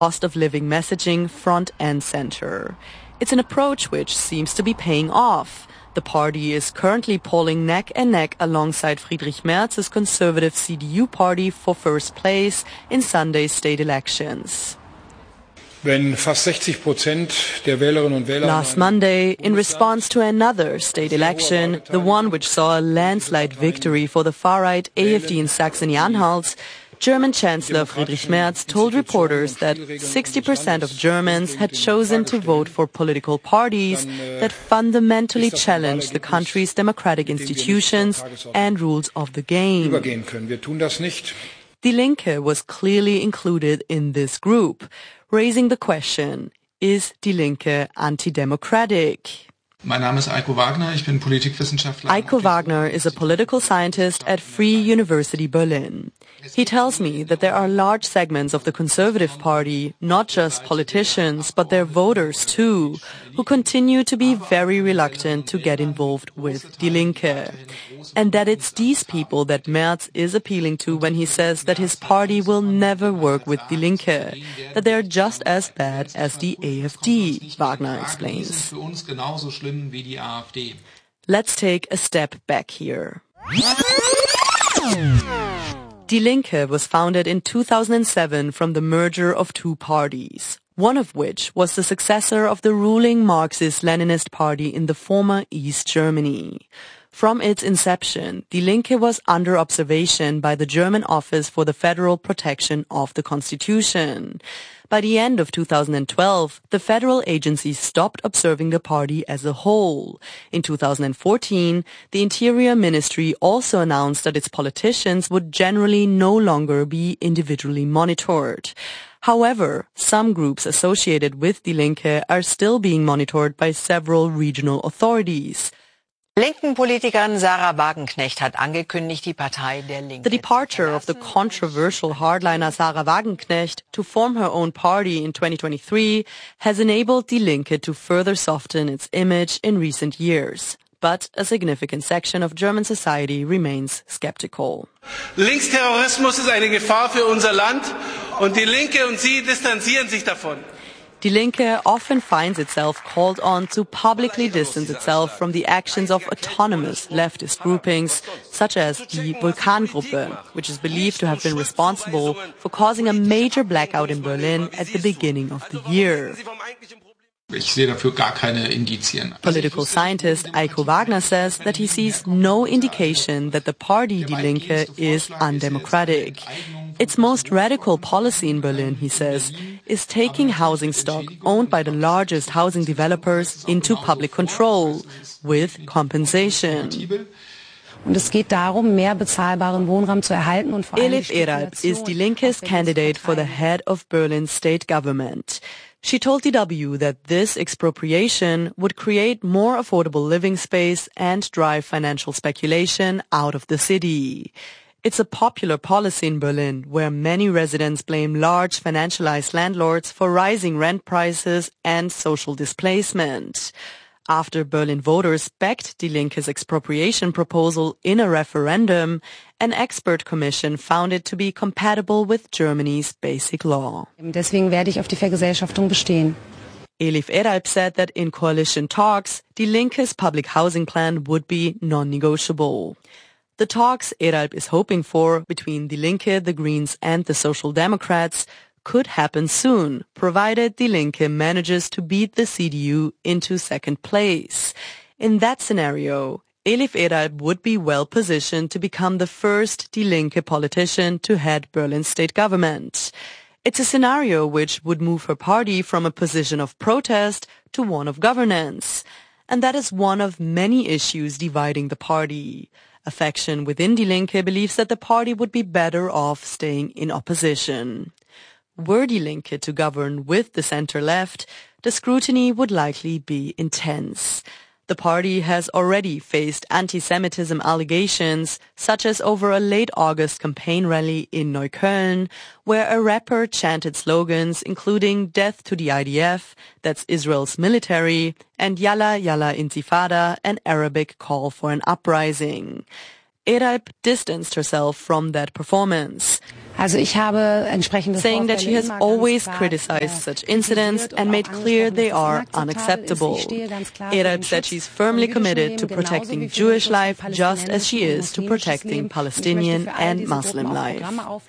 cost of living messaging front and center. It's an approach which seems to be paying off. The party is currently polling neck and neck alongside Friedrich Merz's conservative CDU party for first place in Sunday's state elections. Last Monday, in response to another state election, the one which saw a landslide victory for the far-right AfD in Saxony-Anhalt, German Chancellor Friedrich Merz told reporters that 60% of Germans had chosen to vote for political parties that fundamentally challenge the country's democratic institutions and rules of the game. Die Linke was clearly included in this group, raising the question, is Die Linke anti-democratic? Mein Name ist Eiko Wagner, ich bin Politikwissenschaftler. Eiko Wagner is a political scientist at Free University Berlin. He tells me that there are large segments of the Conservative Party, not just politicians, but their voters too, who continue to be very reluctant to get involved with Die Linke. And that it's these people that Merz is appealing to when he says that his party will never work with Die Linke, that they're just as bad as the AfD, Wagner explains. Let's take a step back here. Die Linke was founded in 2007 from the merger of two parties, one of which was the successor of the ruling Marxist-Leninist party in the former East Germany. From its inception, Die Linke was under observation by the German Office for the Federal Protection of the Constitution. By the end of 2012, the federal agency stopped observing the party as a whole. In 2014, the Interior Ministry also announced that its politicians would generally no longer be individually monitored. However, some groups associated with Die Linke are still being monitored by several regional authorities. Linken Politikerin Sarah Wagenknecht hat angekündigt, die Partei der Linke. The departure of the controversial hardliner Sarah Wagenknecht to form her own party in 2023 has enabled Die Linke to further soften its image in recent years. But a significant section of German society remains skeptical. Linksterrorismus ist eine Gefahr für unser Land und Die Linke und Sie distanzieren sich davon. Die Linke often finds itself called on to publicly distance itself from the actions of autonomous leftist groupings, such as the Vulkangruppe, which is believed to have been responsible for causing a major blackout in Berlin at the beginning of the year. Ich sehe dafür gar keine Indizien. Political scientist Eiko Wagner says that he sees no indication that the party Die Linke is undemocratic. Its most radical policy in Berlin, he says, is taking housing stock owned by the largest housing developers into public control with compensation. Und es geht darum, mehr bezahlbaren Wohnraum zu erhalten und vor allem Elif Eralp is Die Linke's candidate for the head of Berlin's state government. She told DW that this expropriation would create more affordable living space and drive financial speculation out of the city. It's a popular policy in Berlin, where many residents blame large financialized landlords for rising rent prices and social displacement. After Berlin voters backed Die Linke's expropriation proposal in a referendum, an expert commission found it to be compatible with Germany's basic law. Deswegen werde ich auf die Vergesellschaftung bestehen. Elif Eralp said that in coalition talks, Die Linke's public housing plan would be non-negotiable. The talks Eralp is hoping for between Die Linke, the Greens and the Social Democrats could happen soon, provided Die Linke manages to beat the CDU into second place. In that scenario, Elif Eralp would be well positioned to become the first Die Linke politician to head Berlin's state government. It's a scenario which would move her party from a position of protest to one of governance. And that is one of many issues dividing the party. A faction within Die Linke believes that the party would be better off staying in opposition. Were Die Linke to govern with the center-left, the scrutiny would likely be intense. The party has already faced anti-Semitism allegations, such as over a late August campaign rally in Neukölln, where a rapper chanted slogans including "Death to the IDF," that's Israel's military, and "Yalla Yalla Intifada," an Arabic call for an uprising. Eralp distanced herself from that performance. saying that she has always criticized such incidents and made clear they are unacceptable. Eralp said she's firmly committed to protecting Jewish life just as she is to protecting Palestinian and Muslim life.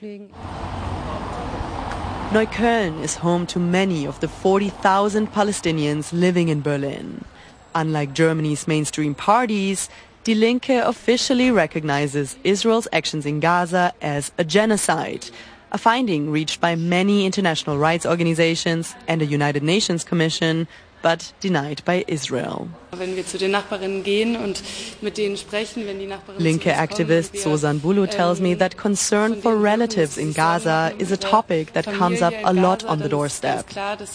Neukölln is home to many of the 40,000 Palestinians living in Berlin. Unlike Germany's mainstream parties, Die Linke officially recognizes Israel's actions in Gaza as a genocide, a finding reached by many international rights organizations and a United Nations Commission, but denied by Israel. Linke activist Zozan Bulu tells me that concern for relatives in Gaza is a topic that comes up a lot on the doorstep.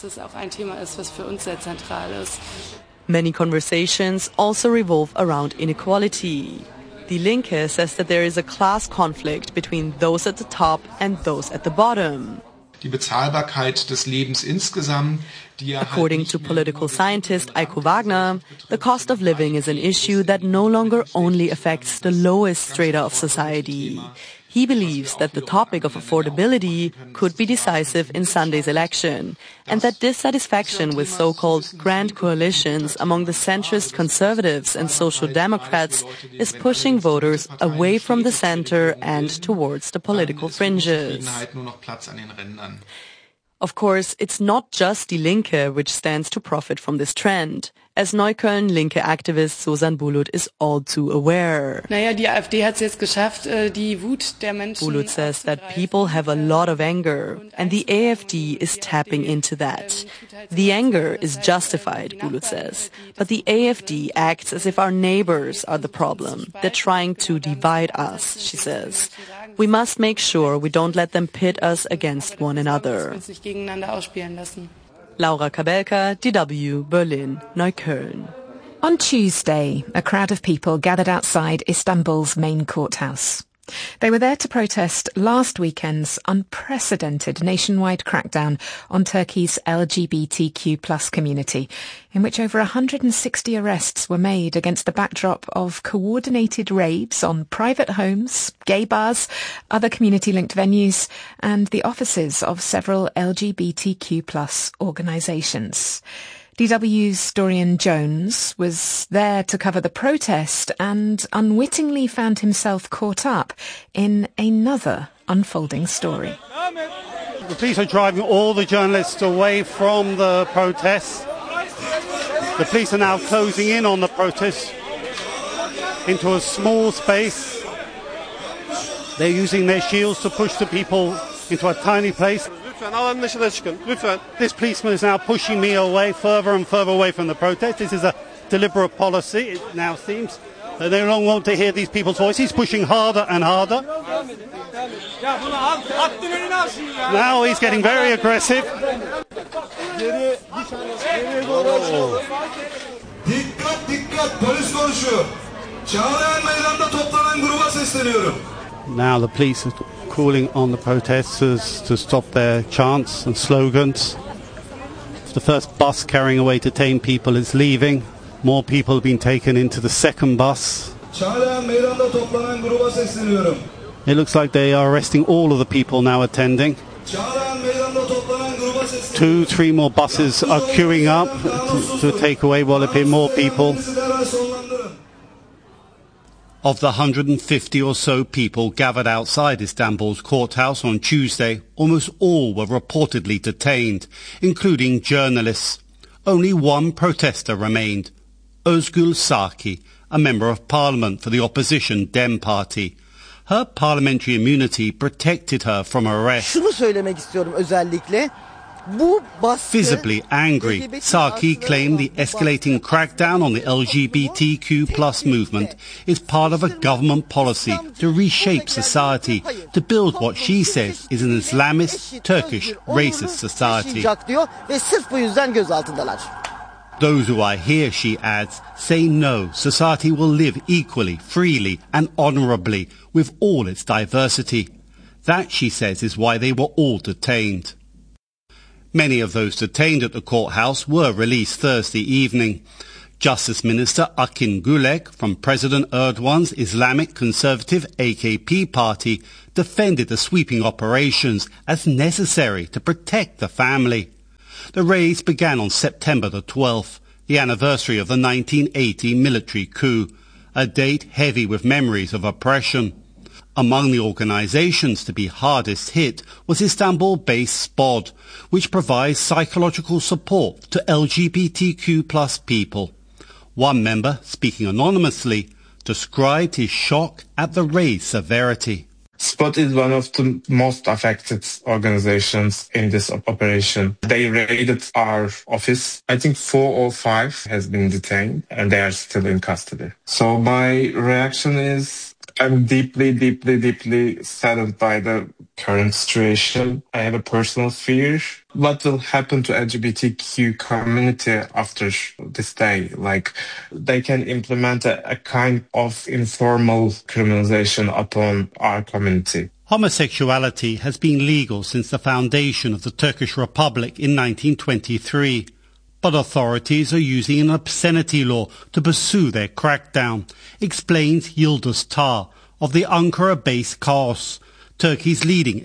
Many conversations also revolve around inequality. Die Linke says that there is a class conflict between those at the top and those at the bottom. Die Bezahlbarkeit des Lebens insgesamt, according to political scientist Eiko Wagner, the cost of living is an issue that no longer only affects the lowest strata of society. He believes that the topic of affordability could be decisive in Sunday's election, and that dissatisfaction with so-called grand coalitions among the centrist conservatives and social democrats is pushing voters away from the center and towards the political fringes. Of course, it's not just Die Linke which stands to profit from this trend, as Neukölln Linke activist Zozan Bulut is all too aware. Bulut says that people have a lot of anger, and the AfD is tapping into that. The anger is justified, Bulut says, but the AfD acts as if our neighbors are the problem. They're trying to divide us, she says. We must make sure we don't let them pit us against one another. Laura Kabelka, DW, Berlin, Neukölln. On Tuesday, a crowd of people gathered outside Istanbul's main courthouse. They were there to protest last weekend's unprecedented nationwide crackdown on Turkey's LGBTQ+ community, in which over 160 arrests were made against the backdrop of coordinated raids on private homes, gay bars, other community-linked venues, and the offices of several LGBTQ+ organisations. DW's Dorian Jones was there to cover the protest and unwittingly found himself caught up in another unfolding story. The police are driving all the journalists away from the protests. The police are now closing in on the protests into a small space. They're using their shields to push the people into a tiny place. This policeman is now pushing me away, further and further away from the protest. This is a deliberate policy, it now seems. They no longer want to hear these people's voices. He's pushing harder and harder. Now he's getting very aggressive. Now the police are calling on the protesters to stop their chants and slogans. The first bus carrying away detained people is leaving. More people have been taken into the second bus. It looks like they are arresting all of the people now attending. 2-3 more buses are queuing up to take away what appear more people. Of the 150 or so people gathered outside Istanbul's courthouse on Tuesday, almost all were reportedly detained, including journalists. Only one protester remained, Özgül Saki, a member of parliament for the opposition Dem Party. Her parliamentary immunity protected her from arrest. Visibly angry, Saki claimed the escalating crackdown on the LGBTQ+ movement is part of a government policy to reshape society, to build what she says is an Islamist, Turkish, racist society. Those who are here, she adds, say no, society will live equally, freely and honourably with all its diversity. That, she says, is why they were all detained. Many of those detained at the courthouse were released Thursday evening. Justice Minister Akin Gülek from President Erdogan's Islamic Conservative AKP party defended the sweeping operations as necessary to protect the family. The raids began on September the 12th, the anniversary of the 1980 military coup, a date heavy with memories of oppression. Among the organizations to be hardest hit was Istanbul-based SPOD, which provides psychological support to LGBTQ+ people. One member, speaking anonymously, described his shock at the raid severity. SPOD is one of the most affected organizations in this operation. They raided our office. I think 4 or 5 has been detained and they are still in custody. So my reaction is I'm deeply saddened by the current situation. I have a personal fear. What will happen to LGBTQ community after this day? Like, they can implement a kind of informal criminalization upon our community. Homosexuality has been legal since the foundation of the Turkish Republic in 1923. But authorities are using an obscenity law to pursue their crackdown, explains Yıldız Tar of the Ankara-based Kaos, Turkey's leading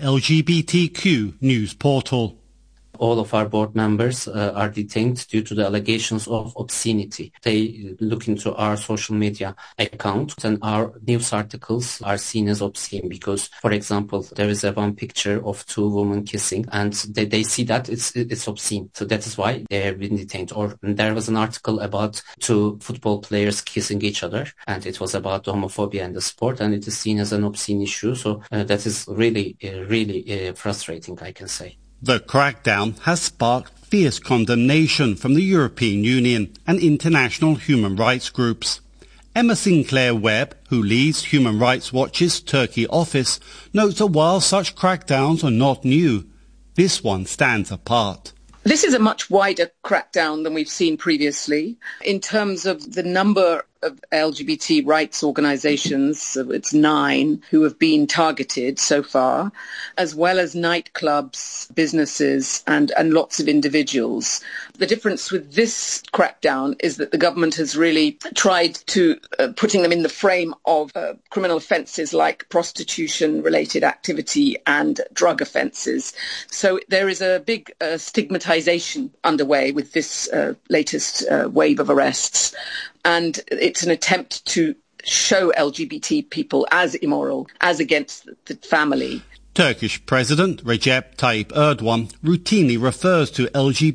LGBTQ news portal. All of our board members are detained due to the allegations of obscenity. They look into our social media account and our news articles are seen as obscene because, for example, there is one picture of 2 women kissing and they see that it's obscene. So that is why they have been detained. Or there was an article about 2 football players kissing each other and it was about homophobia in the sport and it is seen as an obscene issue. So that is really frustrating, I can say. The crackdown has sparked fierce condemnation from the European Union and international human rights groups. Emma Sinclair Webb, who leads Human Rights Watch's Turkey office, notes that while such crackdowns are not new, this one stands apart. This is a much wider crackdown than we've seen previously. In terms of the number of LGBT rights organisations, it's 9 who have been targeted so far, as well as nightclubs, businesses and lots of individuals. The difference with this crackdown is that the government has really tried to putting them in the frame of criminal offences like prostitution-related activity and drug offences. So there is a big stigmatisation underway with this latest wave of arrests. And it's an attempt to show LGBT people as immoral, as against the family. Turkish President Recep Tayyip Erdogan routinely refers to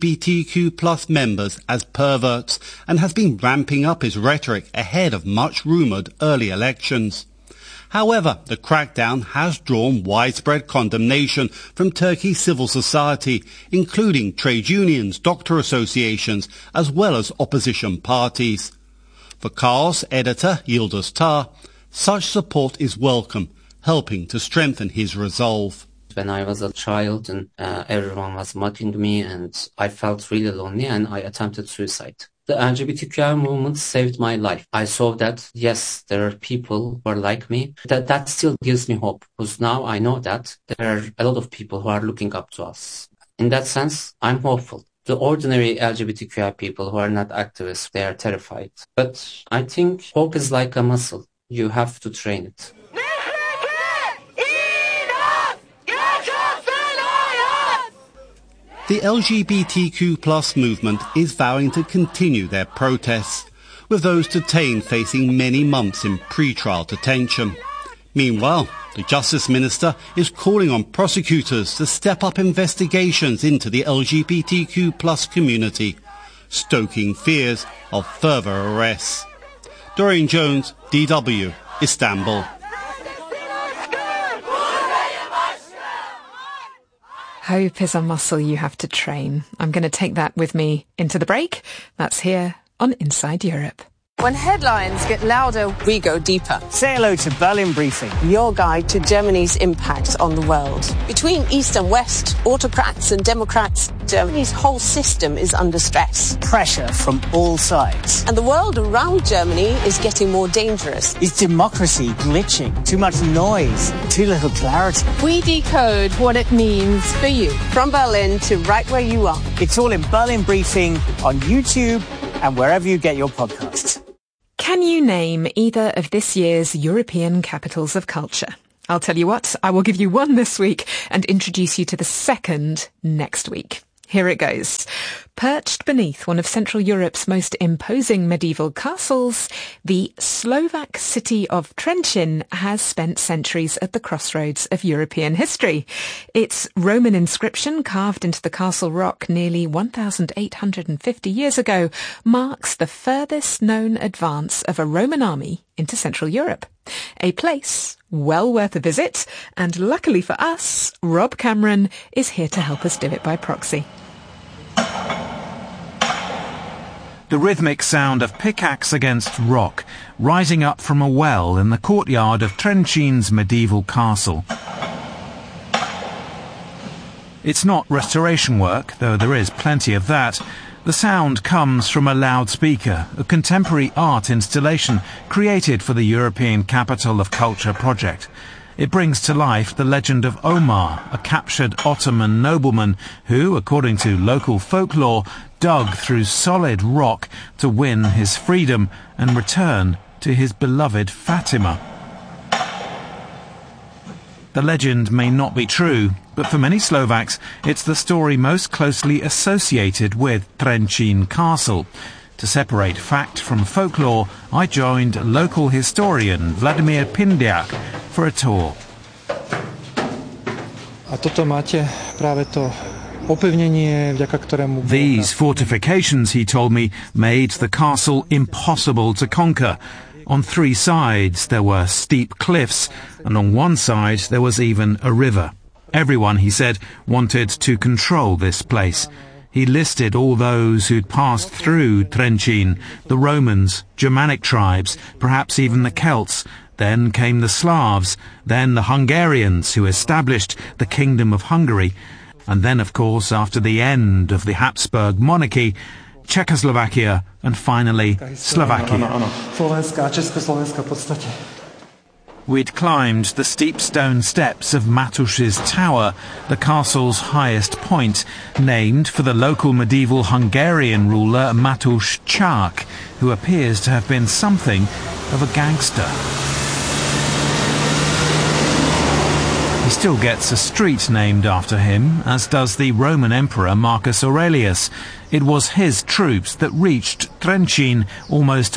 LGBTQ+ members as perverts and has been ramping up his rhetoric ahead of much rumoured early elections. However, the crackdown has drawn widespread condemnation from Turkey's civil society, including trade unions, doctor associations, as well as opposition parties. For Kaos editor Yıldız Tar, such support is welcome, helping to strengthen his resolve. When I was a child and everyone was mocking me and I felt really lonely and I attempted suicide. The LGBTQI movement saved my life. I saw that, yes, there are people who are like me. That still gives me hope because now I know that there are a lot of people who are looking up to us. In that sense, I'm hopeful. The ordinary LGBTQI people who are not activists, they are terrified. But I think hope is like a muscle. You have to train it. The LGBTQ+ movement is vowing to continue their protests, with those detained facing many months in pre-trial detention. Meanwhile, the Justice Minister is calling on prosecutors to step up investigations into the LGBTQ+ community, stoking fears of further arrests. Dorian Jones, DW, Istanbul. Hope is a muscle you have to train. I'm going to take that with me into the break. That's here on Inside Europe. When headlines get louder, we go deeper. Say hello to Berlin Briefing, your guide to Germany's impact on the world. Between East and West, autocrats and democrats, Germany's whole system is under stress. Pressure from all sides. And the world around Germany is getting more dangerous. Is democracy glitching? Too much noise? Too little clarity? We decode what it means for you. From Berlin to right where you are. It's all in Berlin Briefing on YouTube, and wherever you get your podcasts. Can you name either of this year's European capitals of culture? I'll tell you what, I will give you one this week and introduce you to the second next week. Here it goes. Perched beneath one of Central Europe's most imposing medieval castles, the Slovak city of Trenčín has spent centuries at the crossroads of European history. Its Roman inscription, carved into the castle rock nearly 1,850 years ago, marks the furthest known advance of a Roman army into Central Europe. A place well worth a visit, and luckily for us, Rob Cameron is here to help us do it by proxy. The rhythmic sound of pickaxe against rock, rising up from a well in the courtyard of Trenčín's medieval castle. It's not restoration work, though there is plenty of that. The sound comes from a loudspeaker, a contemporary art installation created for the European Capital of Culture project. It brings to life the legend of Omar, a captured Ottoman nobleman who, according to local folklore, dug through solid rock to win his freedom and return to his beloved Fatima. The legend may not be true, but for many Slovaks, it's the story most closely associated with Trenčín Castle. To separate fact from folklore, I joined local historian Vladimír Pindiak for a tour. These fortifications, he told me, made the castle impossible to conquer. On three sides there were steep cliffs, and on one side there was even a river. Everyone, he said, wanted to control this place. He listed all those who'd passed through Trenčín, the Romans, Germanic tribes, perhaps even the Celts. Then came the Slavs, then the Hungarians who established the Kingdom of Hungary. And then, of course, after the end of the Habsburg monarchy, Czechoslovakia and finally Slovakia. We'd climbed the steep stone steps of Matuš's Tower, the castle's highest point, named for the local medieval Hungarian ruler Matuš Čák, who appears to have been something of a gangster. He still gets a street named after him, as does the Roman Emperor Marcus Aurelius. It was his troops that reached Trenčín almost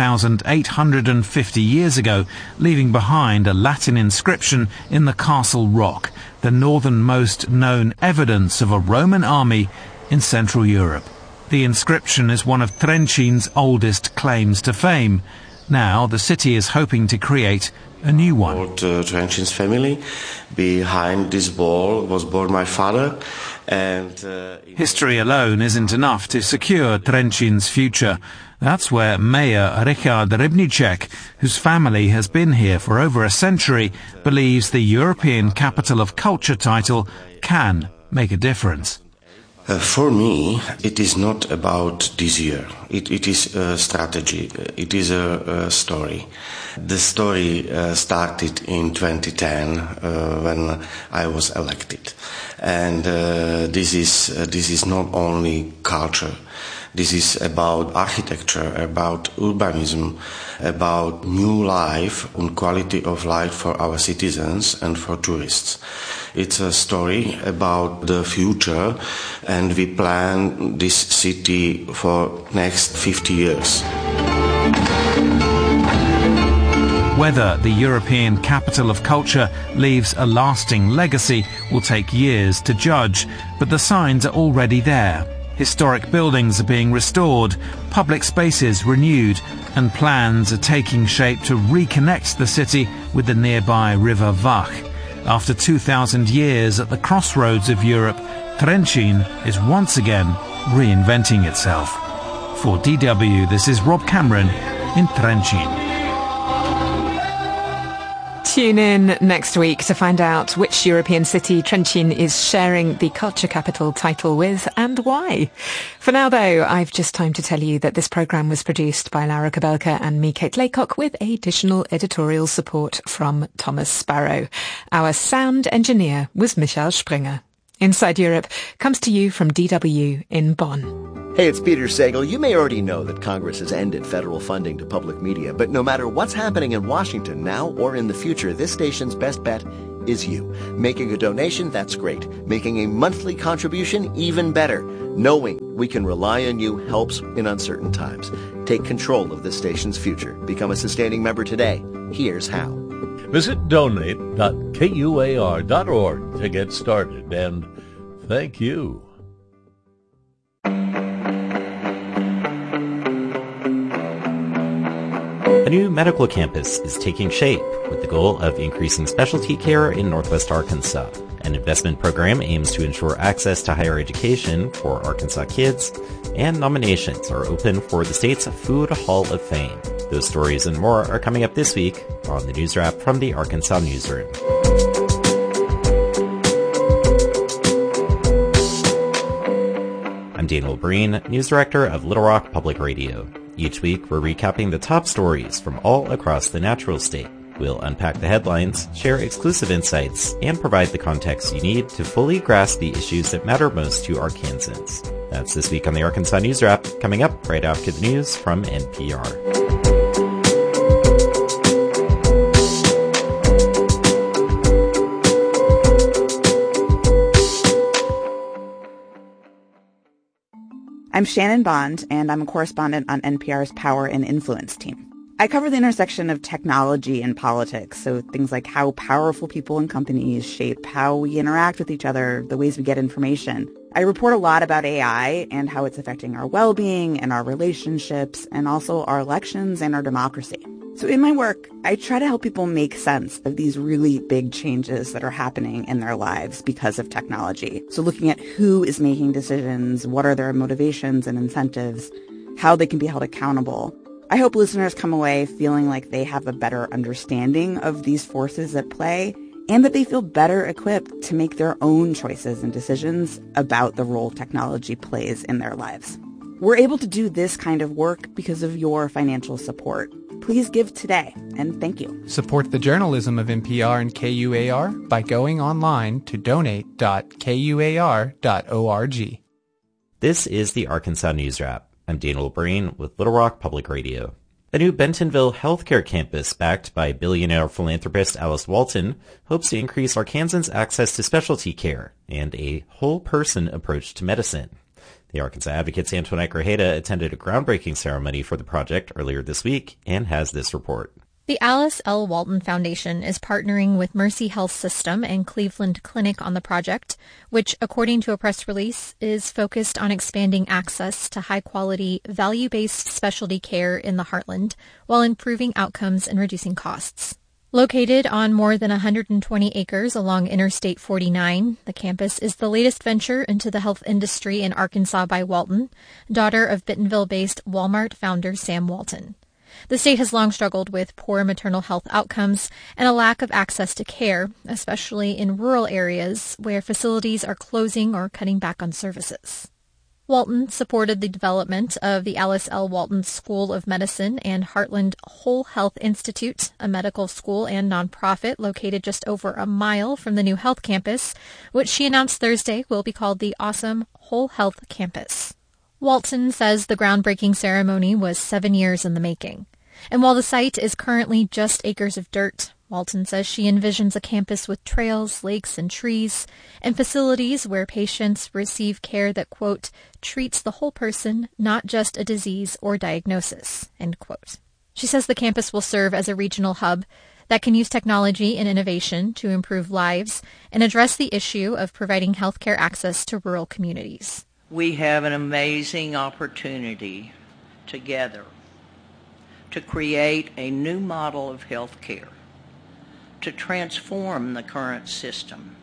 1,850 years ago, leaving behind a Latin inscription in the castle rock, the northernmost known evidence of a Roman army in Central Europe. The inscription is one of Trenčín's oldest claims to fame. Now the city is hoping to create a new one. Trenčín's family. Behind this wall was born my father. And history alone isn't enough to secure Trenčín's future. That's where Mayor Richard Rybníček, whose family has been here for over a century, believes the European Capital of Culture title can make a difference. For me, it is not about this year. It is a strategy. It is a story. The story started in 2010 when I was elected, and this is not only culture. This is about architecture, about urbanism, about new life and quality of life for our citizens and for tourists. It's a story about the future, and we plan this city for next 50 years. Whether the European Capital of Culture leaves a lasting legacy will take years to judge, but the signs are already there. Historic buildings are being restored, public spaces renewed, and plans are taking shape to reconnect the city with the nearby River Vach. After 2,000 years at the crossroads of Europe, Trenčín is once again reinventing itself. For DW, this is Rob Cameron in Trenčín. Tune in next week to find out which European city Trenčín is sharing the culture capital title with and why. For now, though, I've just time to tell you that this programme was produced by Laura Kabelka and me, Kate Laycock, with additional editorial support from Thomas Sparrow. Our sound engineer was Michael Springer. Inside Europe comes to you from DW in Bonn. Hey, it's Peter Sagal. You may already know that Congress has ended federal funding to public media, but no matter what's happening in Washington now or in the future, this station's best bet is you. Making a donation, that's great. Making a monthly contribution, even better. Knowing we can rely on you helps in uncertain times. Take control of this station's future. Become a sustaining member today. Here's how. Visit donate.kuar.org to get started, and thank you. A new medical campus is taking shape with the goal of increasing specialty care in Northwest Arkansas. An investment program aims to ensure access to higher education for Arkansas kids, and nominations are open for the state's Food Hall of Fame. Those stories and more are coming up this week on the News Wrap from the Arkansas Newsroom. I'm Daniel Breen, News Director of Little Rock Public Radio. Each week, we're recapping the top stories from all across the natural state. We'll unpack the headlines, share exclusive insights, and provide the context you need to fully grasp the issues that matter most to Arkansans. That's this week on the Arkansas News Wrap, coming up right after the news from NPR. I'm Shannon Bond, and I'm a correspondent on NPR's Power and Influence team. I cover the intersection of technology and politics, so things like how powerful people and companies shape how we interact with each other, the ways we get information. I report a lot about AI and how it's affecting our well-being and our relationships, and also our elections and our democracy. So in my work, I try to help people make sense of these really big changes that are happening in their lives because of technology. So looking at who is making decisions, what are their motivations and incentives, how they can be held accountable. I hope listeners come away feeling like they have a better understanding of these forces at play, and that they feel better equipped to make their own choices and decisions about the role technology plays in their lives. We're able to do this kind of work because of your financial support. Please give today, and thank you. Support the journalism of NPR and KUAR by going online to donate.kuar.org. This is the Arkansas News Wrap. I'm Daniel Breen with Little Rock Public Radio. A new Bentonville healthcare campus backed by billionaire philanthropist Alice Walton hopes to increase Arkansans' access to specialty care and a whole-person approach to medicine. The Arkansas Advocate's Antoinette Grajeda attended a groundbreaking ceremony for the project earlier this week and has this report. The Alice L. Walton Foundation is partnering with Mercy Health System and Cleveland Clinic on the project, which, according to a press release, is focused on expanding access to high-quality, value-based specialty care in the Heartland while improving outcomes and reducing costs. Located on more than 120 acres along Interstate 49, the campus is the latest venture into the health industry in Arkansas by Walton, daughter of Bentonville-based Walmart founder Sam Walton. The state has long struggled with poor maternal health outcomes and a lack of access to care, especially in rural areas where facilities are closing or cutting back on services. Walton supported the development of the Alice L. Walton School of Medicine and Heartland Whole Health Institute, a medical school and nonprofit located just over a mile from the new health campus, which she announced Thursday will be called the Awesome Whole Health Campus. Walton says the groundbreaking ceremony was 7 years in the making. And while the site is currently just acres of dirt, Walton says she envisions a campus with trails, lakes, and trees, and facilities where patients receive care that, quote, treats the whole person, not just a disease or diagnosis, end quote. She says the campus will serve as a regional hub that can use technology and innovation to improve lives and address the issue of providing healthcare access to rural communities. We have an amazing opportunity together to create a new model of healthcare, to transform the current system,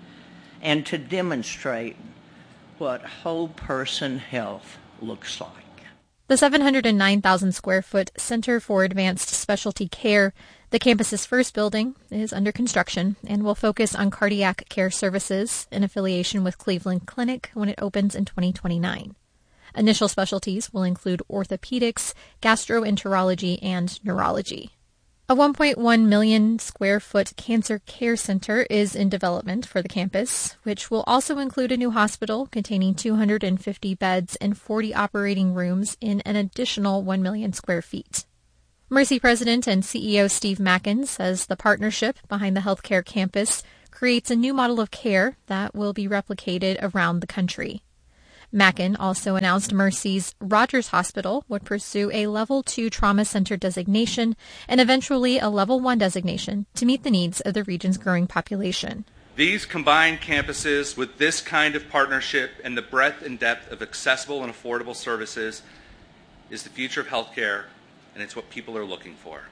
and to demonstrate what whole person health looks like. The 709,000 square foot Center for Advanced Specialty Care, the campus's first building, is under construction and will focus on cardiac care services in affiliation with Cleveland Clinic when it opens in 2029. Initial specialties will include orthopedics, gastroenterology, and neurology. A 1.1 million square foot cancer care center is in development for the campus, which will also include a new hospital containing 250 beds and 40 operating rooms in an additional 1 million square feet. Mercy President and CEO Steve Mackin says the partnership behind the healthcare campus creates a new model of care that will be replicated around the country. Mackin also announced Mercy's Rogers Hospital would pursue a Level 2 Trauma Center designation and eventually a Level 1 designation to meet the needs of the region's growing population. These combined campuses with this kind of partnership and the breadth and depth of accessible and affordable services is the future of healthcare, and it's what people are looking for.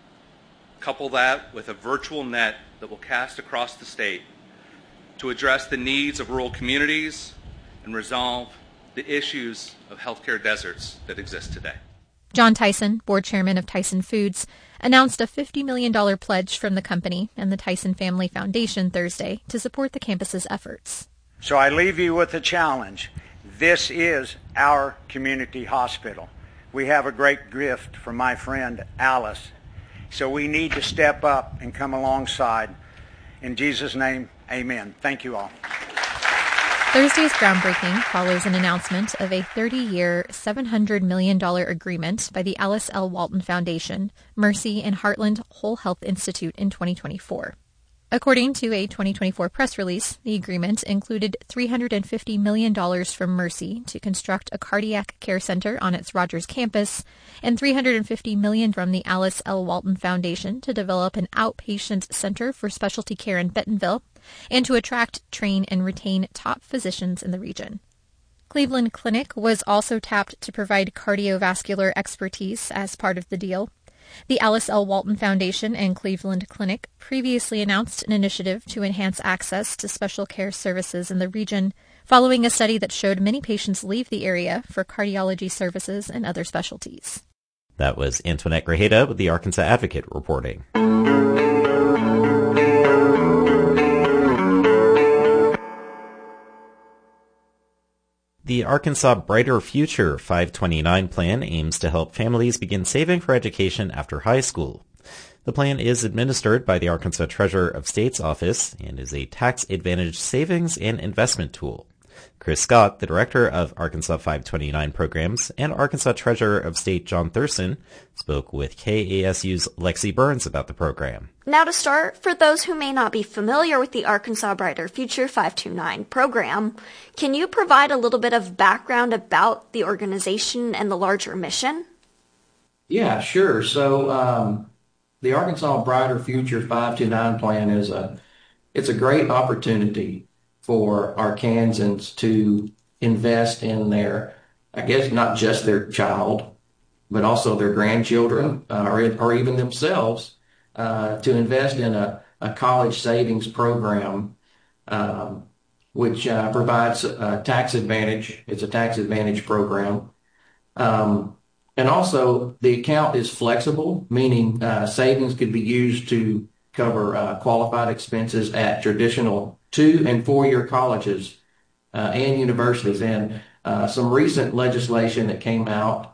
Couple that with a virtual net that will cast across the state to address the needs of rural communities and resolve the issues of healthcare deserts that exist today. John Tyson, board chairman of Tyson Foods, announced a $50 million pledge from the company and the Tyson Family Foundation Thursday to support the campus's efforts. So I leave you with a challenge. This is our community hospital. We have a great gift from my friend Alice. So we need to step up and come alongside. In Jesus' name, amen. Thank you all. Thursday's groundbreaking follows an announcement of a 30-year, $700 million agreement by the Alice L. Walton Foundation, Mercy, and Heartland Whole Health Institute in 2024. According to a 2024 press release, the agreement included $350 million from Mercy to construct a cardiac care center on its Rogers campus and $350 million from the Alice L. Walton Foundation to develop an outpatient center for specialty care in Bentonville and to attract, train, and retain top physicians in the region. Cleveland Clinic was also tapped to provide cardiovascular expertise as part of the deal. The Alice L. Walton Foundation and Cleveland Clinic previously announced an initiative to enhance access to special care services in the region, following a study that showed many patients leave the area for cardiology services and other specialties. That was Antoinette Grajeda with the Arkansas Advocate reporting. The Arkansas Brighter Future 529 plan aims to help families begin saving for education after high school. The plan is administered by the Arkansas Treasurer of State's office and is a tax-advantaged savings and investment tool. Chris Scott, the director of Arkansas 529 programs, and Arkansas Treasurer of State John Thurston spoke with KASU's Lexi Burns about the program. Now to start, for those who may not be familiar with the Arkansas Brighter Future 529 program, can you provide a little bit of background about the organization and the larger mission? Yeah, sure. So the Arkansas Brighter Future 529 plan it's a great opportunity for Arkansans to invest in their, I guess, not just their child, but also their grandchildren or even themselves, to invest in a college savings program, which provides a tax advantage. It's a tax advantage program. And also the account is flexible, meaning savings could be used to cover qualified expenses at traditional 2- and 4-year colleges and universities. And some recent legislation that came out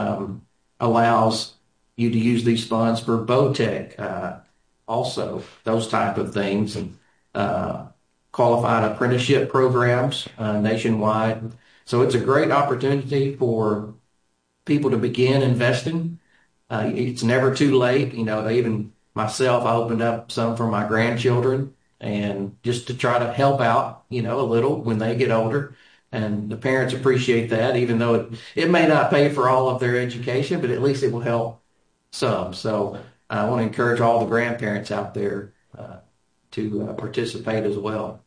allows you to use these funds for VOTEC, also those type of things, and qualified apprenticeship programs nationwide. So it's a great opportunity for people to begin investing. It's never too late. You know, even myself, I opened up some for my grandchildren, and just to try to help out, you know, a little when they get older. And the parents appreciate that, even though it may not pay for all of their education, but at least it will help some. So I want to encourage all the grandparents out there to participate as well.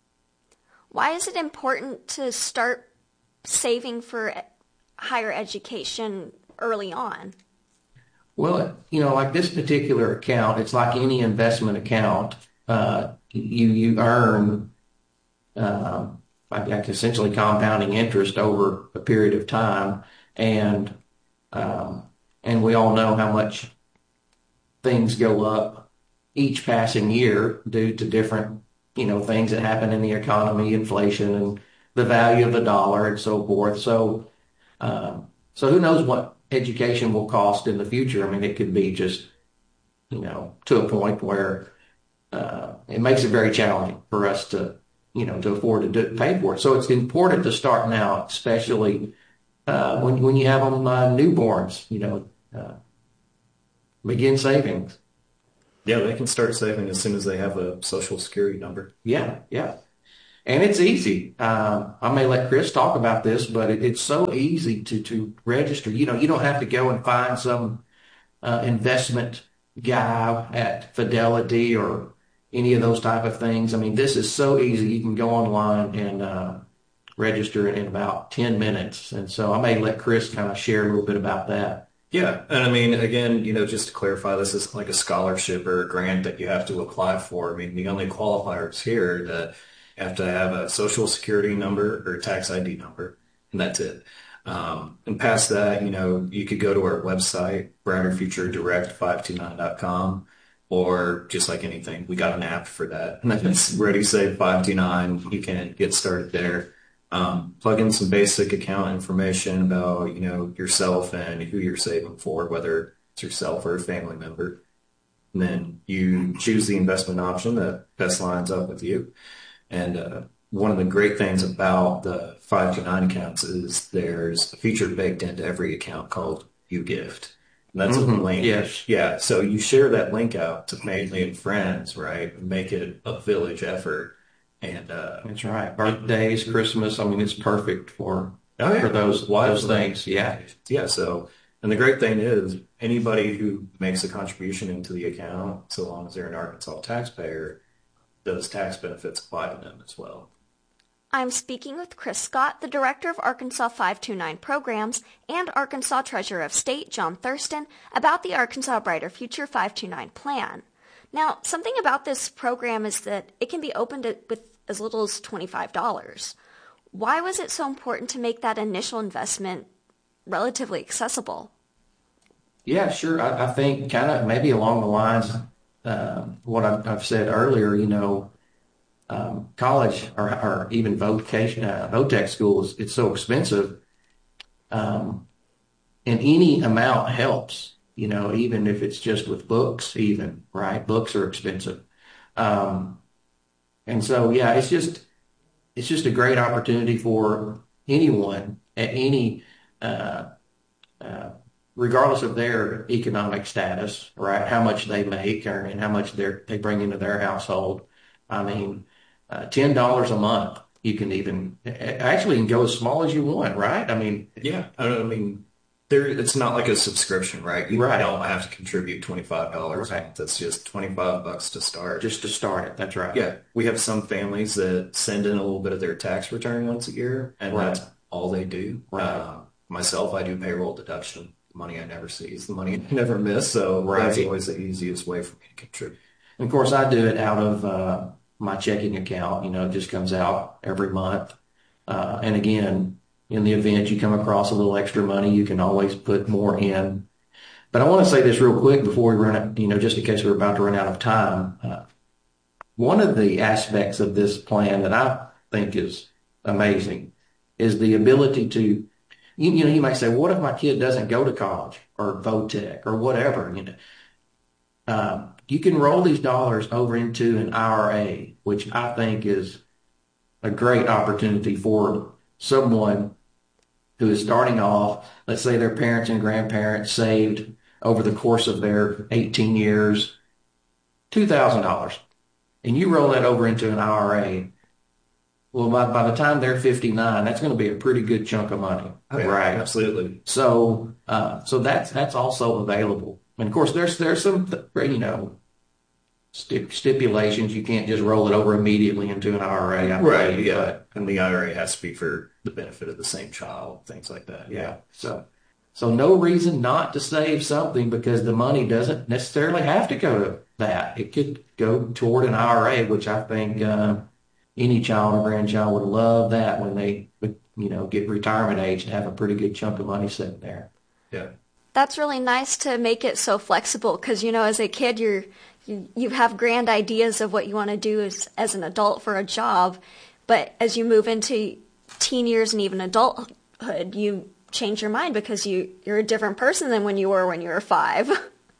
Why is it important to start saving for higher education early on? Well, you know, like this particular account, it's like any investment account. You earn like essentially compounding interest over a period of time, and we all know how much things go up each passing year due to different, you know, things that happen in the economy, inflation, and the value of the dollar, and so forth. So who knows what education will cost in the future? I mean, it could be just to a point where it makes it very challenging for us to afford to pay for it. So it's important to start now, especially when you have them newborns. Begin savings. Yeah, they can start saving as soon as they have a Social Security number. Yeah. And it's easy. I may let Chris talk about this, but it's so easy to register. You don't have to go and find some investment guy at Fidelity or any of those type of things. I mean, this is so easy. You can go online and register in about 10 minutes. And so I may let Chris kind of share a little bit about that. Yeah, and I mean, again, just to clarify, this is like a scholarship or a grant that you have to apply for. I mean, the only qualifiers here that you have to have a Social Security number or a tax ID number, and that's it. And past that, you could go to our website, brighterfuturedirect529.com, or just like anything, we got an app for that. And it's Ready Save 529. You can get started there. Plug in some basic account information about, yourself and who you're saving for, whether it's yourself or a family member. And then you choose the investment option that best lines up with you. And one of the great things about the 529 accounts is there's a feature baked into every account called YouGift. And that's a link. Yes. Yeah. So you share that link out to family and friends, right? Make it a village effort. And that's right. Birthdays, Christmas. I mean, it's perfect for those things. Yeah. Yeah. So, and the great thing is anybody who makes a contribution into the account, so long as they're an Arkansas taxpayer, those tax benefits apply to them as well. I'm speaking with Chris Scott, the Director of Arkansas 529 Programs, and Arkansas Treasurer of State, John Thurston, about the Arkansas Brighter Future 529 plan. Now, something about this program is that it can be opened with as little as $25. Why was it so important to make that initial investment relatively accessible? Yeah, sure. I think kind of maybe along the lines what I've said earlier, college or even VOTEC schools, it's so expensive. And any amount helps. Even if it's just with books, right? Books are expensive. And so, yeah, it's just a great opportunity for anyone at any, regardless of their economic status, right? How much they make and how much they bring into their household. I mean, $10 a month, you can even actually go as small as you want, right? I mean, yeah, it's not like a subscription, right? You don't have to contribute $25 a month. That's just $25 to start. Just to start it. That's right. Yeah. We have some families that send in a little bit of their tax return once a year, and that's all they do. Right. Myself, I do payroll deduction. The money I never see is the money I never miss. So that's always the easiest way for me to contribute. And of course, I do it out of my checking account. It just comes out every month. And again, in the event you come across a little extra money, you can always put more in. But I want to say this real quick before we run out, just in case we're about to run out of time. One of the aspects of this plan that I think is amazing is the ability to, you might say, what if my kid doesn't go to college or VOTEC or whatever? You can roll these dollars over into an IRA, which I think is a great opportunity for someone who is starting off. Let's say their parents and grandparents saved over the course of their 18 years $2,000, and you roll that over into an IRA. Well, by the time they're 59, that's going to be a pretty good chunk of money, right? Absolutely. So that's also available. And of course, there's some stipulations. You can't just roll it over immediately into an IRA. Right. Yeah. And the IRA has to be for the benefit of the same child, things like that. Yeah. So no reason not to save something, because the money doesn't necessarily have to go to that. It could go toward an IRA, which I think any child or grandchild would love that when they get retirement age and have a pretty good chunk of money sitting there. Yeah. That's really nice to make it so flexible, because, as a kid, you have grand ideas of what you want to do as an adult for a job. But as you move into teen years and even adulthood, you change your mind because you're a different person than when you were 5.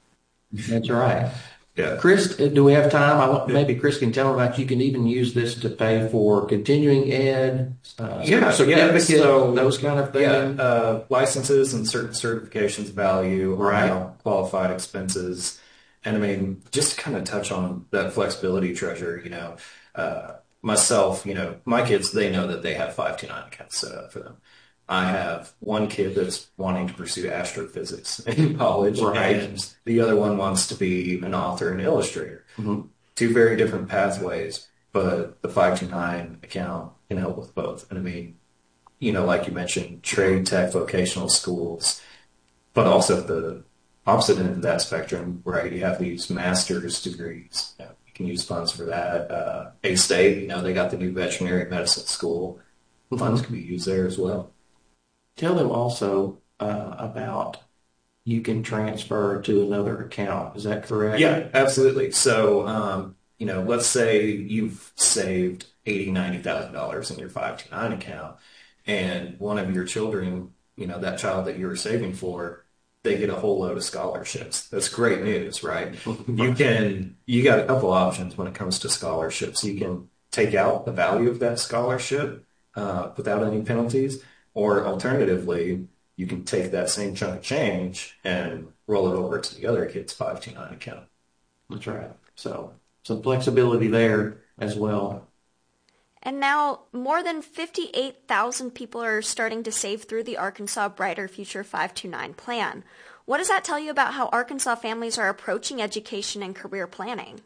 That's right. Yeah. Chris, do we have time? Maybe Chris can tell about you can even use this to pay for continuing ed, certificates, those kind of things. Yeah, licenses and certain certifications value, right? Qualified expenses. And I mean, just to kind of touch on that flexibility treasure, myself, my kids, they know that they have 529 accounts set up for them. I have one kid that's wanting to pursue astrophysics in college, and the other one wants to be an author and illustrator. Mm-hmm. Two very different pathways, but the 529 account can help with both. And I mean, like you mentioned, trade, tech, vocational schools, but also the opposite end of that spectrum, right? You have these master's degrees. You can use funds for that. A-State, they got the new veterinary medicine school. Funds can be used there as well. Tell them also about you can transfer to another account. Is that correct? Yeah, absolutely. So, let's say you've saved $80,000, $90,000 in your 529 account, and one of your children, that child that you were saving for, they get a whole load of scholarships. That's great news, right? You got a couple options when it comes to scholarships. You can take out the value of that scholarship without any penalties. Or alternatively, you can take that same chunk of change and roll it over to the other kid's 529 account. That's right. So some flexibility there as well. And now more than 58,000 people are starting to save through the Arkansas Brighter Future 529 plan. What does that tell you about how Arkansas families are approaching education and career planning?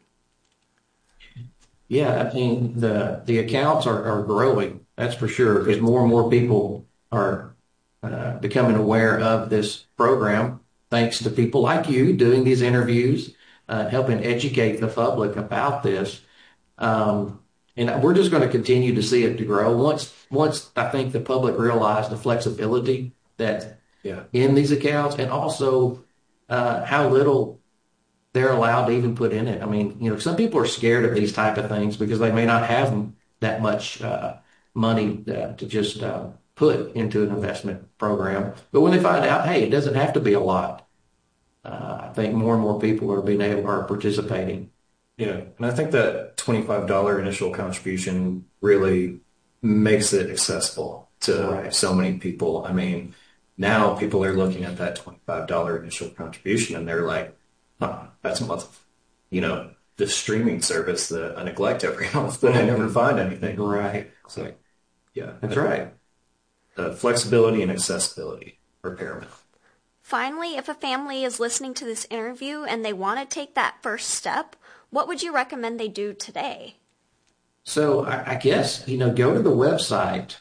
Yeah, I mean, the accounts are growing, that's for sure, because more and more people are becoming aware of this program, thanks to people like you doing these interviews, helping educate the public about this. And we're just going to continue to see it to grow. Once I think the public realize the flexibility that in these accounts, and also how little they're allowed to even put in it. I mean, some people are scared of these type of things because they may not have that much money to just put into an investment program. But when they find out, hey, it doesn't have to be a lot, I think more and more people are participating. Yeah, and I think that $25 initial contribution really makes it accessible to so many people. I mean, now people are looking at that $25 initial contribution and they're like, that's a month of, the streaming service that I neglect every month, but I never find anything. Right. So, yeah. That's right. Flexibility and accessibility are paramount. Finally, if a family is listening to this interview and they want to take that first step, what would you recommend they do today? So I guess, go to the website,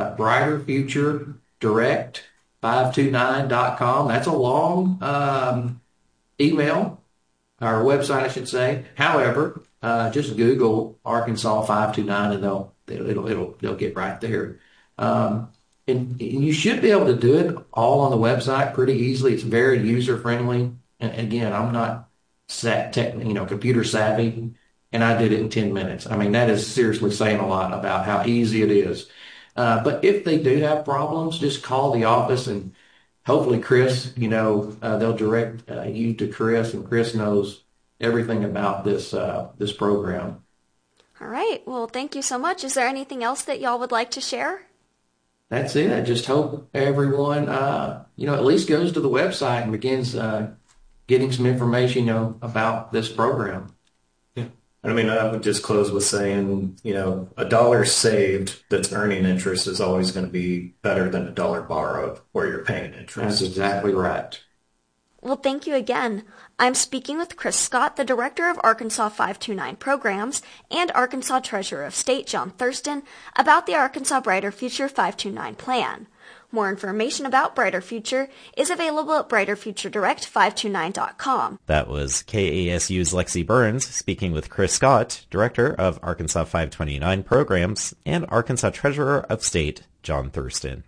brighterfuturedirect529.com. That's a long email, or website, I should say. However, just Google Arkansas 529 and they'll get right there. And you should be able to do it all on the website pretty easily. It's very user friendly. And again, I'm not computer savvy, and I did it in 10 minutes. I mean, that is seriously saying a lot about how easy it is. But if they do have problems, just call the office, and hopefully Chris, they'll direct you to Chris, and Chris knows everything about this program. All right. Well, thank you so much. Is there anything else that y'all would like to share? That's it. I just hope everyone, at least goes to the website and begins getting some information, about this program. Yeah. I mean, I would just close with saying, $1 saved that's earning interest is always going to be better than $1 borrowed where you're paying interest. That's exactly right. Well, thank you again. I'm speaking with Chris Scott, the Director of Arkansas 529 Programs, and Arkansas Treasurer of State, John Thurston, about the Arkansas Brighter Future 529 plan. More information about Brighter Future is available at brighterfuturedirect529.com. That was KASU's Lexi Burns speaking with Chris Scott, Director of Arkansas 529 Programs, and Arkansas Treasurer of State, John Thurston.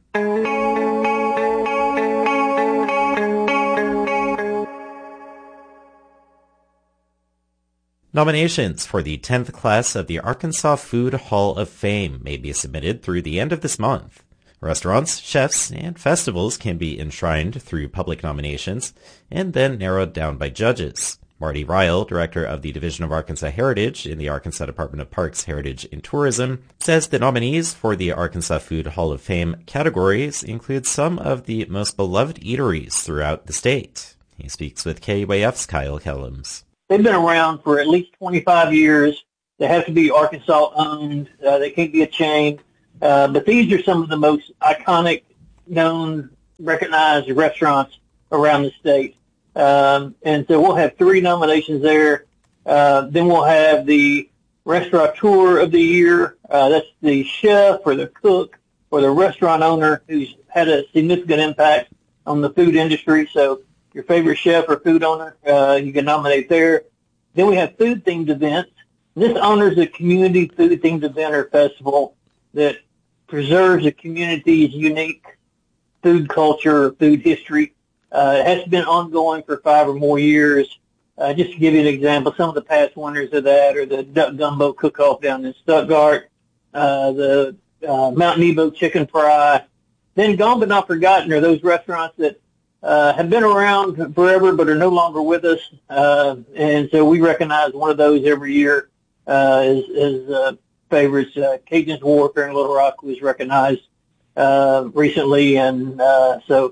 Nominations for the 10th class of the Arkansas Food Hall of Fame may be submitted through the end of this month. Restaurants, chefs, and festivals can be enshrined through public nominations and then narrowed down by judges. Marty Ryle, director of the Division of Arkansas Heritage in the Arkansas Department of Parks, Heritage, and Tourism, says the nominees for the Arkansas Food Hall of Fame categories include some of the most beloved eateries throughout the state. He speaks with KUAF's Kyle Kellums. They've been around for at least 25 years. They have to be Arkansas-owned. They can't be a chain. But these are some of the most iconic, known, recognized restaurants around the state. And so we'll have 3 nominations there. Then we'll have the Restaurateur of the Year. That's the chef or the cook or the restaurant owner who's had a significant impact on the food industry. So your favorite chef or food owner, you can nominate there. Then we have food-themed events. This honors a community food-themed event or festival that preserves a community's unique food culture, food history. It has been ongoing for 5 or more years. Just to give you an example, some of the past winners of that are the Duck Gumbo Cook-Off down in Stuttgart, the Mount Nebo Chicken Fry. Then gone but not forgotten are those restaurants that have been around forever but are no longer with us. And so we recognize one of those every year as favorites. Cajun's Wharf in Little Rock was recognized recently, and so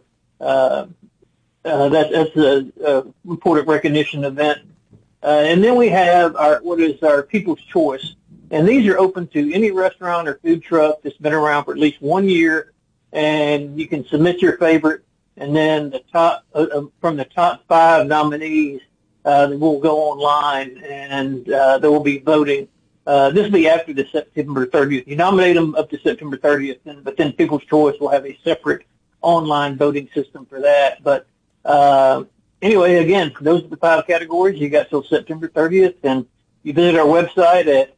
that's a important recognition event. And then we have our People's Choice, and these are open to any restaurant or food truck that's been around for at least 1 year, and you can submit your favorite, and then the top from the top 5 nominees will go online, and there will be voting. This will be after the September 30th. You nominate them up to September 30th, but then People's Choice will have a separate online voting system for that. But anyway, again, those are the 5 categories. You got till September 30th, and you visit our website at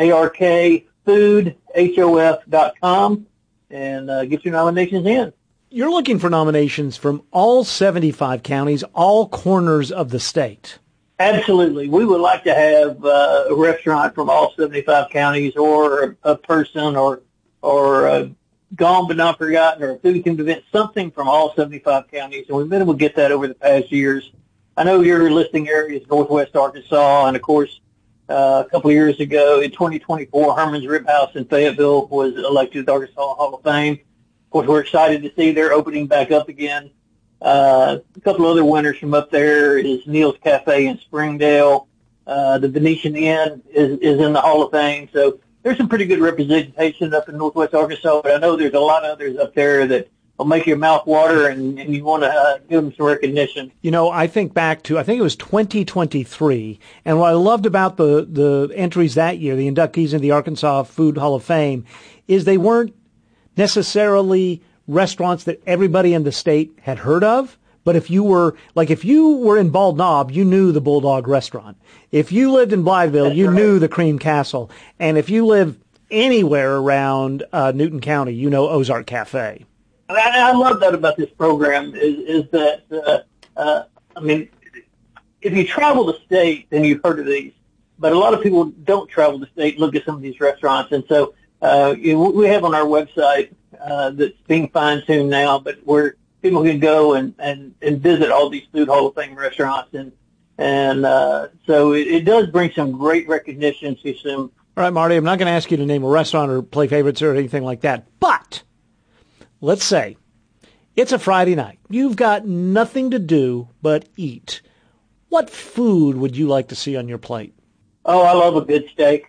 arkfoodhof.com and get your nominations in. You're looking for nominations from all 75 counties, all corners of the state. Absolutely. We would like to have a restaurant from all 75 counties, or a person, or gone but not forgotten, or a food-themed event, something from all 75 counties. And we've been able to get that over the past years. I know your listing area is Northwest Arkansas, and of course, a couple of years ago in 2024, Herman's Rib House in Fayetteville was elected to the Arkansas Hall of Fame. Of course, we're excited to see they're opening back up again. A couple of other winners from up there is Neil's Cafe in Springdale. The Venetian Inn is in the Hall of Fame. So there's some pretty good representation up in Northwest Arkansas, but I know there's a lot of others up there that will make your mouth water, and you want to give them some recognition. You know, I think back to, I think it was 2023, and what I loved about the entries that year, the inductees in the Arkansas Food Hall of Fame, is they weren't necessarily restaurants that everybody in the state had heard of. But if you were in Bald Knob, you knew the Bulldog restaurant. If you lived in Blytheville, you knew the Cream Castle. And if you live anywhere around Newton County, you know Ozark Cafe. I love that about this program is that, I mean, if you travel the state, then you've heard of these. But a lot of people don't travel the state, look at some of these restaurants. And so we have on our website that's being fine-tuned now, but where people can go and visit all these Food Hall of Fame restaurants. And so it does bring some great recognition to some. All right, Marty, I'm not going to ask you to name a restaurant or play favorites or anything like that. But let's say it's a Friday night. You've got nothing to do but eat. What food would you like to see on your plate? Oh, I love a good steak.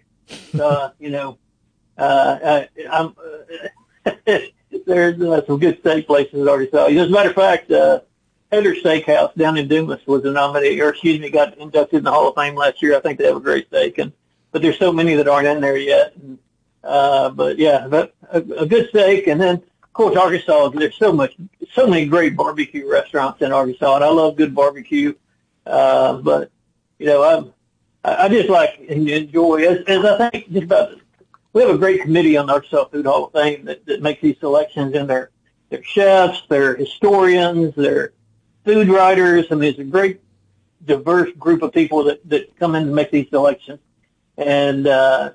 There's some good steak places in Arkansas. As a matter of fact, Heather Steakhouse down in Dumas was a nominee, got inducted in the Hall of Fame last year. I think they have a great steak, but there's so many that aren't in there yet. But yeah, a good steak, and then of course Arkansas. There's so many great barbecue restaurants in Arkansas, and I love good barbecue. But I just like and enjoy as I think just about. We have a great committee on the Arkansas Food Hall of Fame that makes these selections, and they're chefs, they're historians, they're food writers. I mean, it's a great, diverse group of people that come in to make these selections. And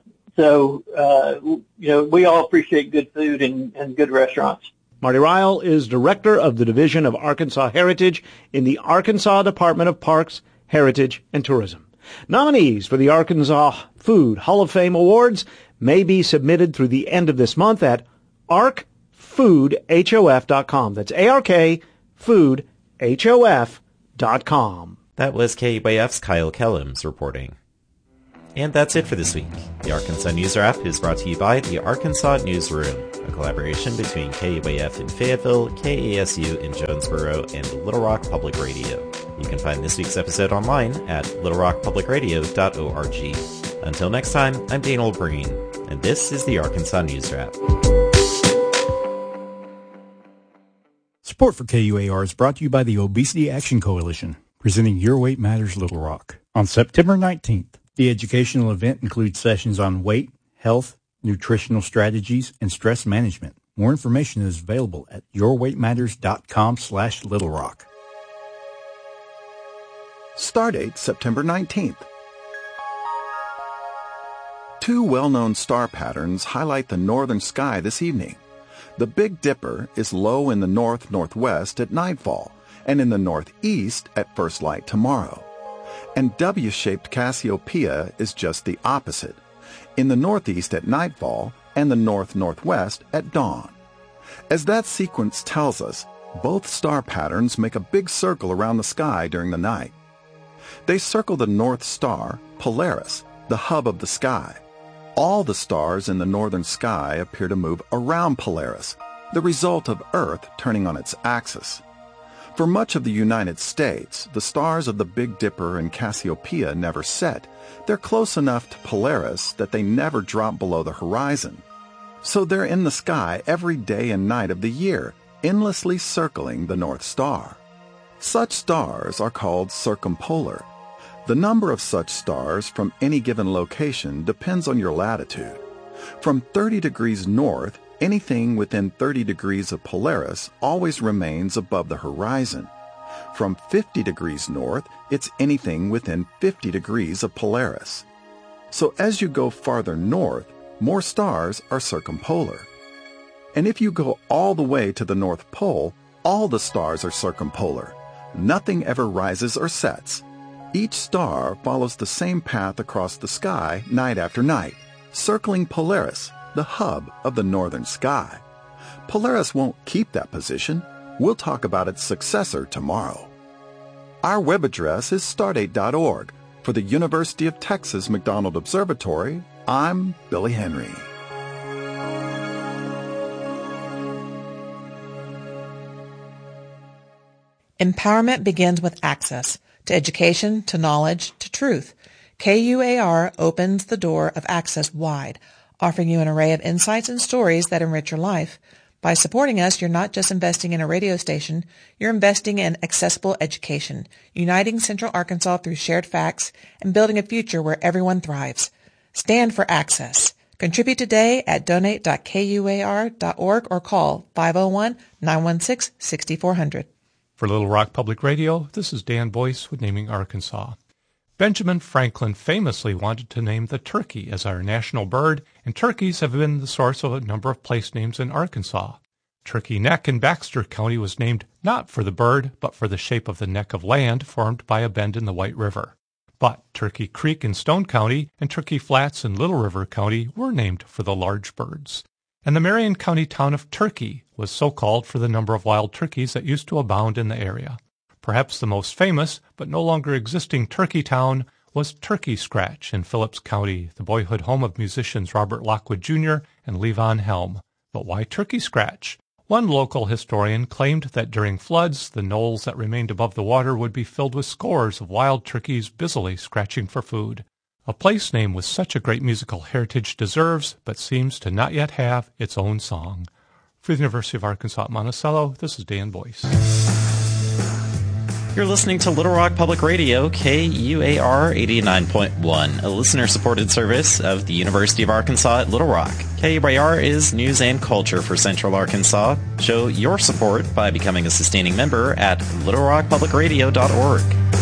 we all appreciate good food and good restaurants. Marty Ryle is director of the Division of Arkansas Heritage in the Arkansas Department of Parks, heritage, and tourism. Nominees for the Arkansas Food Hall of Fame Awards may be submitted through the end of this month at arkfoodhof.com. That's ARK foodhof.com. That was KUAF's Kyle Kellums reporting. And that's it for this week. The Arkansas News Wrap is brought to you by the Arkansas Newsroom, a collaboration between KUAF in Fayetteville, KASU in Jonesboro, and Little Rock Public Radio. You can find this week's episode online at littlerockpublicradio.org. Until next time, I'm Daniel Breen, and this is the Arkansas News Wrap. Support for KUAR is brought to you by the Obesity Action Coalition, presenting Your Weight Matters Little Rock. On September 19th, the educational event includes sessions on weight, health, nutritional strategies, and stress management. More information is available at yourweightmatters.com/littlerock. Stardate September 19th. Two well-known star patterns highlight the northern sky this evening. The Big Dipper is low in the north-northwest at nightfall and in the northeast at first light tomorrow. And W-shaped Cassiopeia is just the opposite, in the northeast at nightfall and the north-northwest at dawn. As that sequence tells us, both star patterns make a big circle around the sky during the night. They circle the North Star, Polaris, the hub of the sky. All the stars in the northern sky appear to move around Polaris, the result of Earth turning on its axis. For much of the United States, the stars of the Big Dipper and Cassiopeia never set. They're close enough to Polaris that they never drop below the horizon. So they're in the sky every day and night of the year, endlessly circling the North Star. Such stars are called circumpolar. The number of such stars from any given location depends on your latitude. From 30 degrees north, anything within 30 degrees of Polaris always remains above the horizon. From 50 degrees north, it's anything within 50 degrees of Polaris. So as you go farther north, more stars are circumpolar. And if you go all the way to the North Pole, all the stars are circumpolar. Nothing ever rises or sets. Each star follows the same path across the sky night after night, circling Polaris, the hub of the northern sky. Polaris won't keep that position. We'll talk about its successor tomorrow. Our web address is stardate.org. For the University of Texas McDonald Observatory, I'm Billy Henry. Empowerment begins with access to education, to knowledge, to truth. KUAR opens the door of access wide, offering you an array of insights and stories that enrich your life. By supporting us, you're not just investing in a radio station, you're investing in accessible education, uniting Central Arkansas through shared facts and building a future where everyone thrives. Stand for access. Contribute today at donate.kuar.org or call 501-916-6400. For Little Rock Public Radio, this is Dan Boyce with Naming Arkansas. Benjamin Franklin famously wanted to name the turkey as our national bird, and turkeys have been the source of a number of place names in Arkansas. Turkey Neck in Baxter County was named not for the bird, but for the shape of the neck of land formed by a bend in the White River. But Turkey Creek in Stone County and Turkey Flats in Little River County were named for the large birds. And the Marion County town of Turkey was so called for the number of wild turkeys that used to abound in the area. Perhaps the most famous, but no longer existing turkey town was Turkey Scratch in Phillips County, the boyhood home of musicians Robert Lockwood Jr. and Levon Helm. But why Turkey Scratch? One local historian claimed that during floods, the knolls that remained above the water would be filled with scores of wild turkeys busily scratching for food. A place name with such a great musical heritage deserves, but seems to not yet have, its own song. For the University of Arkansas at Monticello, this is Dan Boyce. You're listening to Little Rock Public Radio, KUAR 89.1, a listener-supported service of the University of Arkansas at Little Rock. KUAR is news and culture for Central Arkansas. Show your support by becoming a sustaining member at littlerockpublicradio.org.